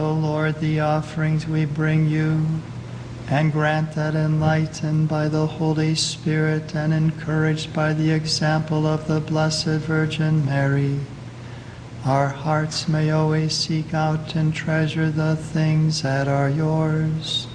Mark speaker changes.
Speaker 1: O Lord, the offerings we bring you, and grant that, enlightened by the Holy Spirit and encouraged by the example of the Blessed Virgin Mary, our hearts may always seek out and treasure the things that are yours.